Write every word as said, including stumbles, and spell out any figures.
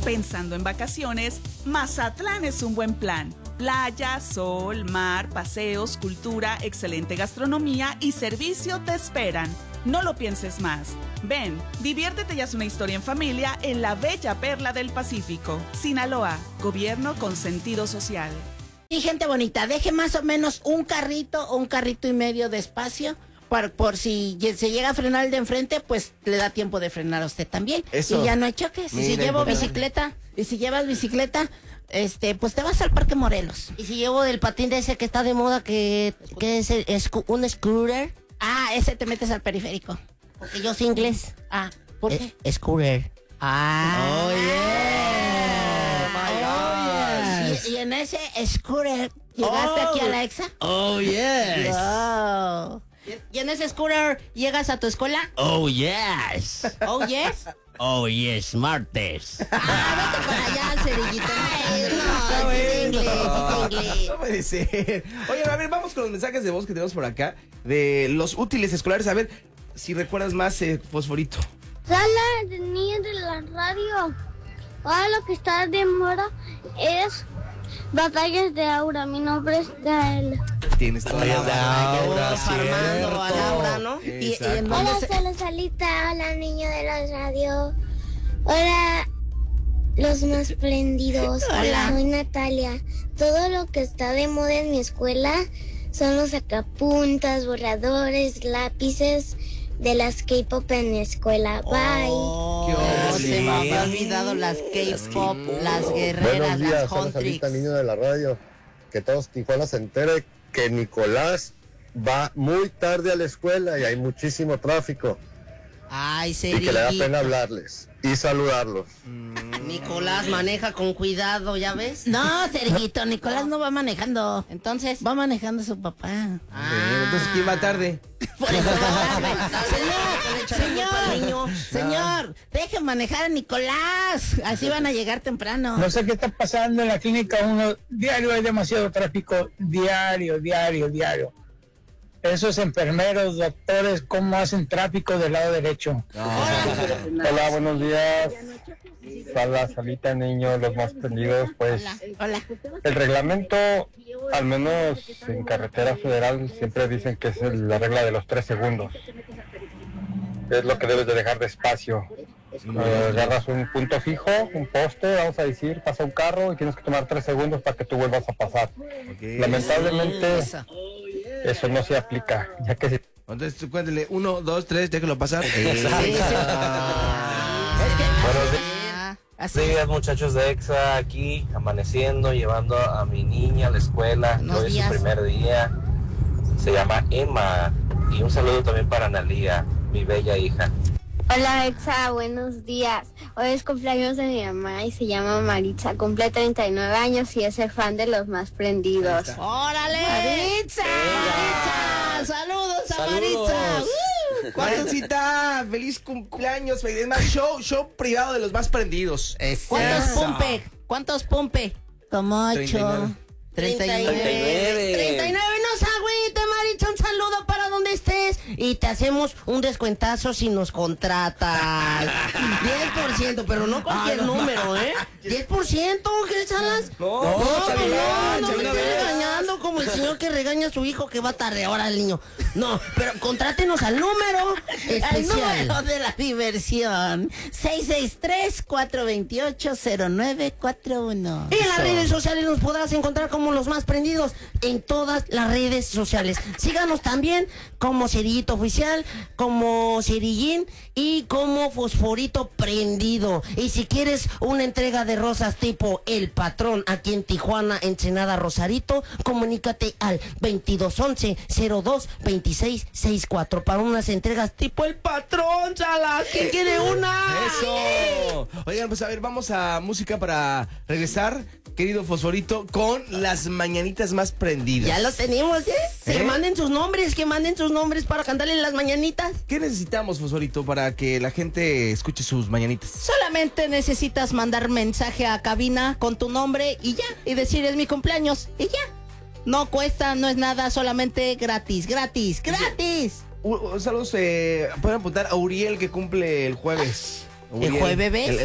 Pensando en vacaciones, Mazatlán es un buen plan. Playa, sol, mar, paseos, cultura, excelente gastronomía y servicio te esperan. No lo pienses más. Ven, diviértete y haz una historia en familia en la bella perla del Pacífico. Sinaloa, gobierno con sentido social. Y gente bonita, deje más o menos un carrito o un carrito y medio de espacio. Por, por si se llega a frenar el de enfrente, pues le da tiempo de frenar a usted también. Eso. Y ya no hay choques. Mira, y si llevo importante. bicicleta, y si llevas bicicleta, este, pues te vas al Parque Morelos. Y si llevo del patín de ese que está de moda, que, que es el, escu- un scooter. Ah, ese te metes al periférico. Porque yo sé inglés. Ah, ¿por qué? Eh, scooter. Ah. Oh, yeah. Oh, yes. y, y en ese scooter, ¿llegaste Oh. aquí a la Exa? Oh, yes. Wow. ¿Y en ese scooter llegas a tu escuela? Oh, yes. Oh, yes. Oh, yes, martes. Ah, vete para allá, cerillito. Ay, no, No, es bueno. inglés, es inglés. No puede ser. Oye, a ver, vamos con los mensajes de voz que tenemos por acá de los útiles escolares. A ver, si recuerdas más, eh, Fosforito. Sala de niños de la radio. Ahora lo que está de moda es batallas de aura. Mi nombre es Gael. Tienes toda la Ahora, Armando, a Laura, ¿no? Y, y Exacto. en dónde Hola, se- soy Salita. Hola, niño de la radio. Hola, los más prendidos. Hola. Soy Natalia. Todo lo que está de moda en mi escuela son los sacapuntas, borradores, lápices de las K-pop en mi escuela. Bye. Oh, Qué se me había ole. olvidado las K-pop, las Buenos guerreras, días, las soy Huntrix. Salita, niño de la radio. Que todos Tijuana se entere que Nicolás va muy tarde a la escuela y hay muchísimo tráfico. Ay, Y que le da pena Cerillito. hablarles y saludarlos. Nicolás, maneja con cuidado, ¿ya ves? No, Sergito, Nicolás no va manejando. Entonces. Va manejando su papá. Eh, Entonces, ¿quién va tarde? Por eso va tarde. Échale Señor, culpa al señor, niño. señor, deje manejar a Nicolás. Así van a llegar temprano. No sé qué está pasando en la clínica uno. Diario hay demasiado tráfico. Diario, diario, diario. Esos enfermeros, doctores, ¿cómo hacen tráfico del lado derecho? Hola, buenos días. Sala, Salita, niño, los más prendidos. Pues Hola. el reglamento, al menos en carretera federal, siempre dicen que es el- la regla de los tres segundos. Es lo que debes de dejar de espacio. Eh, agarras un punto fijo, un poste, vamos a decir, pasa un carro y tienes que tomar tres segundos para que tú vuelvas a pasar. Lamentablemente Eso. eso no se aplica, ya que si Entonces, tú cuéntale, uno, dos, tres, déjalo pasar. Sí, sí. Es que Buenos así- días. así. Buenos días, muchachos de EXA, aquí amaneciendo, llevando a mi niña a la escuela. Buenos Hoy es días. su primer día. Se llama Emma. Y un saludo también para Analía, mi bella hija. Hola, Exa, buenos días. Hoy es cumpleaños de mi mamá y se llama Maritza. Cumple treinta y nueve años y es el fan de los más prendidos. ¡Órale! Maritza. ¡Maritza! ¡Saludos a Saludos. Maritza! ¡Uh! Marincita, feliz cumpleaños. Es más, show, show privado de los más prendidos. ¿Cuántos Eso. pumpe? ¿Cuántos pumpe? Como treinta y nueve. ocho. treinta y nueve. treinta y nueve, no se agüite, Maritza, un saludo para donde estés. Y te hacemos un descuentazo si nos contratas. diez por ciento, pero no cualquier número, ¿eh? diez por ciento, ¿qué salas? No, No, no, no, no, no me una estés vez. regañando como el señor que regaña a su hijo que va tarde ahora el niño. No, pero contrátenos al número El especial. número de la diversión. seis seis tres, cuatro dos ocho, cero nueve cuatro uno. Y en las redes sociales nos podrás encontrar como los más prendidos en todas las redes sociales. Síganos también como Cerillito Oficial, como Cerillín y como Fosforito Prendido. Y si quieres una entrega de rosas tipo El Patrón aquí en Tijuana, Ensenada, Rosarito, comunícate al veintidós once, cero dos, veintiséis sesenta y cuatro para unas entregas tipo El Patrón, Salas. ¿Quién quiere una? Eso. Oigan, pues a ver, vamos a música para regresar, querido Fosforito, con las mañanitas más prendidas. Ya lo tenemos, ¿eh? Que ¿Eh? manden sus nombres, que manden sus nombres para cantarle en las mañanitas. ¿Qué necesitamos, Fosforito, para que la gente escuche sus mañanitas? Solamente necesitas mandar mensaje a cabina con tu nombre y ya, y decir es mi cumpleaños y ya. No cuesta, no es nada, solamente gratis, gratis, gratis. Uh, uh, saludos, eh, pueden apuntar a Uriel que cumple el jueves. ¿El jueves, bebé? El-